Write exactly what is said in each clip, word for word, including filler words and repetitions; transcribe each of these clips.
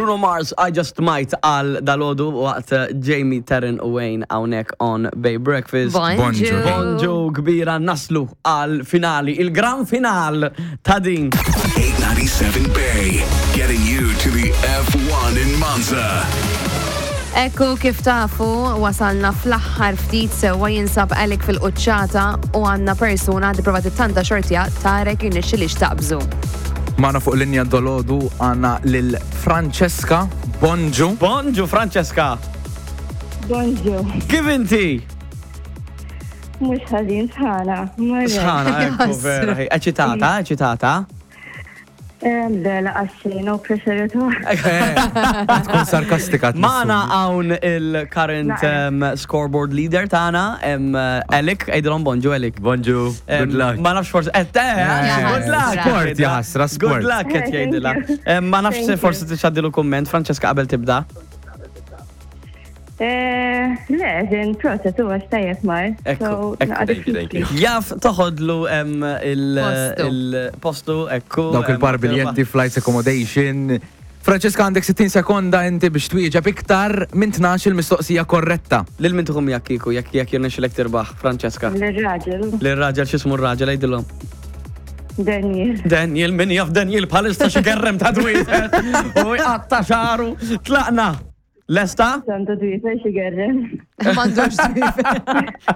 Bruno Mars, I Just Might għal dalodu waqt Jamie, Taryn u Wayne hawnhekk on Bay Breakfast. Bonġu. Bonġu kbira naslu għal finali, il-gran final ta' din. eight ninety-seven Bay, getting you to the F one in Monza. Ekku kif tafu, wasalna fl-aħħar ftit sewa jinsab Alec fil-quċċata u għanna persuna di prova tittanta xortija Tarek jinixxi li xtaqbżu. Mana fuq linja dolodu għanna lil Francesca. Bonġu. Bonġu, Francesca. Bonġu. Kif inti? Mux ħadin sħana. Sħana, ekku vera. Eċitata, eċitata. Bela, għaxxin, u pressuritu. Tkun sarkastika. Mana għawn il-current um, scoreboard leader tana, um, Alec, ejdilom bonġu, Alec. Bonġu, good luck. Ma nafx forse, eh, good luck. Sport, jaħasra, sport. Good luck, et jgħidila. Ma nafx forse t-xaddilu komment, Francesca, qabel tibda. Le, zin, proċet u għax tajjeb mar. Ekku, ekku. Jaf toħodlu il-postu, ekku. Dawk il-parbiljetti, flights accommodation. Francesca, għandek sittin sekonda inti biex twieġeb iktar minn tnax il-mistoqsija korretta. Lil min tuħum jak kiku, jak jak jirnexilek tirbaħ, Francesca. L-raġel. L-raġel xismu r-raġel, għajdilom. Daniel. Daniel, min jaf Daniel palista xigerrem ta' dwiset. U jgħatta xaru, tlaqna. Lesta? Santo dwifa xigerrem. Mandux dwifa.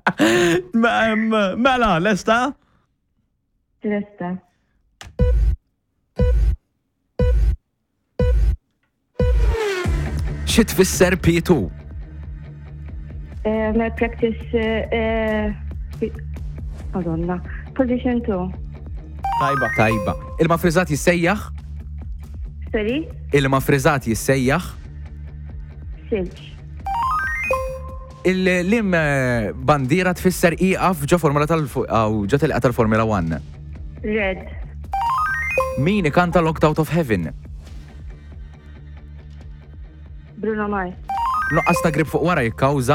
Mela, lesta? Lesta. Xi tfisser P two? My practice, Madonna, position two. Tajba. Tajba. Il-mafriżat jissejjaħ? Sorry? Il-mafriżat jissejjaħ? Silġ. Il-lim bandira tfisser iqaf ġo formula tal-aw ġo telqa tal-Formula one. Red. Min ikanta Locked Out of Heaven? Bruno Mars. Noqqas ta' grib fuq wara jikkawża?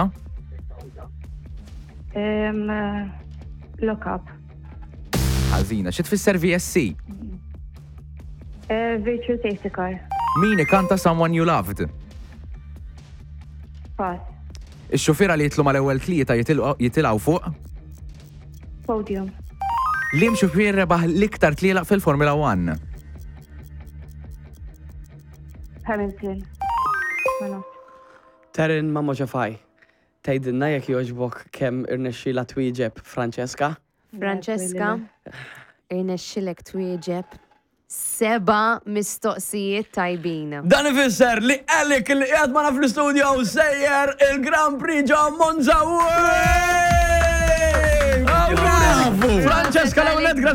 Um, lock up. Ħażina, xi tfisser V S C? Uh, virtual safety car. Min ikanta Someone You Loved? Pass. Ix-xufiera li jitlu mal-ewwel tlieta jitilgħu fuq? Podium. Lim xufier rebaħ l-iktar tlielaq fil-Formula one? Hamilton. Taryn ma moġafaj. Tajdinna jek joġbok kem irnexxila twieġeb Francesca? Francesca, irnexxilek twieġeb seba mistoqsijiet tajbin. Dan ifisser li Alec li qiegħed magħna fl-istudio sejjer il-Grand Prix ġo Monza. Bravo! Francesca l-ewwel